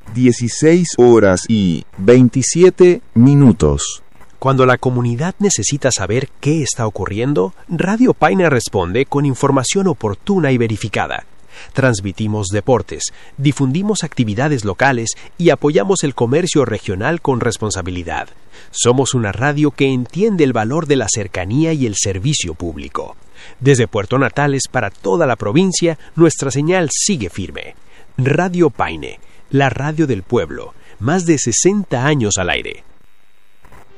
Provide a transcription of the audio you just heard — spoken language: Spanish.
16:27. Cuando la comunidad necesita saber qué está ocurriendo, Radio Paine responde con información oportuna y verificada. Transmitimos deportes, difundimos actividades locales y apoyamos el comercio regional con responsabilidad. Somos una radio que entiende el valor de la cercanía y el servicio público. Desde Puerto Natales para toda la provincia, nuestra señal sigue firme. Radio Paine, la radio del pueblo, más de 60 años al aire.